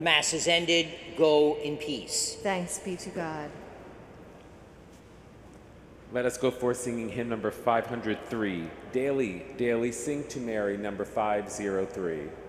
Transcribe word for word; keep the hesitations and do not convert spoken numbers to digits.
Mass is ended. Go in peace. Thanks be to God. Let us go forth singing hymn number five hundred three. Daily, daily sing to Mary, number five oh three.